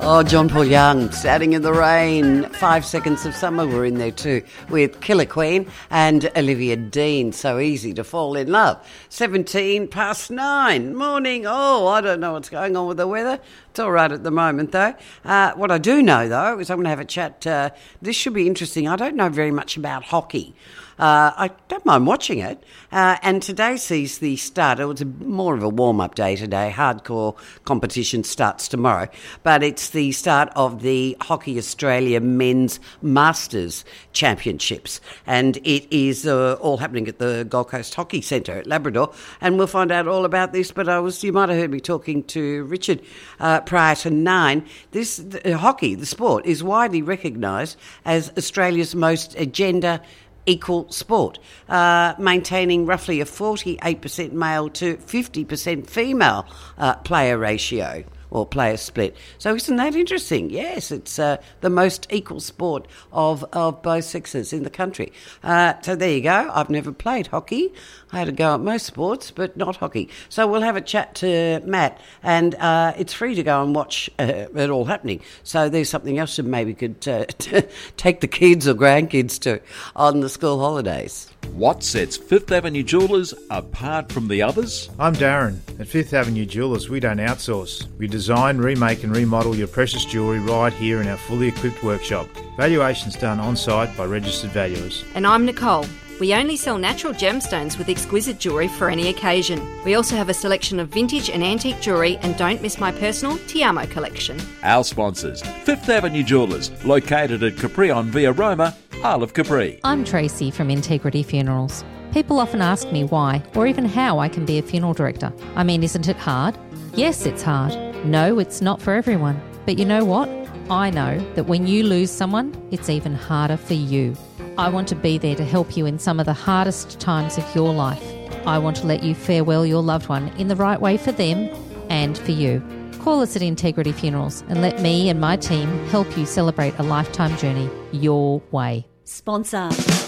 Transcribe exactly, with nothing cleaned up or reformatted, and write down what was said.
Oh, John Paul Young, Standing in the Rain. Five Seconds of Summer were in there too, with Killer Queen and Olivia Dean. So easy to fall in love. seventeen past nine. Morning. Oh, I don't know what's going on with the weather. It's all right at the moment, though. Uh, what I do know, though, is I'm going to have a chat. Uh, this should be interesting. I don't know very much about hockey. Uh, I don't mind watching it. Uh, and today sees the start. It was a, more of a warm-up day today. Hardcore competition starts tomorrow. But it's the start of the Hockey Australia Men's Masters Championships. And it is uh, all happening at the Gold Coast Hockey Centre at Labrador. And we'll find out all about this. But I was, you might have heard me talking to Richard uh, prior to nine. This uh, hockey, the sport, is widely recognised as Australia's most gender equal sport, uh, maintaining roughly a forty-eight percent male to fifty percent female uh, player ratio or player split. So isn't that interesting? Yes, it's uh, the most equal sport of, of both sexes in the country. Uh, so there you go. I've never played hockey. I had a go at most sports, but not hockey. So we'll have a chat to Matt, and uh, it's free to go and watch uh, it all happening. So there's something else that maybe could uh, take the kids or grandkids to on the school holidays. What sets Fifth Avenue Jewellers apart from the others? I'm Darren. At Fifth Avenue Jewellers, we don't outsource. We design, remake and remodel your precious jewellery right here in our fully equipped workshop. Valuations done on-site by registered valuers. And I'm Nicole. We only sell natural gemstones with exquisite jewellery for any occasion. We also have a selection of vintage and antique jewellery, and don't miss my personal Ti Amo collection. Our sponsors, Fifth Avenue Jewellers, located at Capri on Via Roma, Isle of Capri. I'm Tracy from Integrity Funerals. People often ask me why, or even how I can be a funeral director. I mean, isn't it hard? Yes, it's hard. No, it's not for everyone. But you know what? I know that when you lose someone, it's even harder for you. I want to be there to help you in some of the hardest times of your life. I want to let you farewell your loved one in the right way for them and for you. Call us at Integrity Funerals and let me and my team help you celebrate a lifetime journey your way. Sponsor.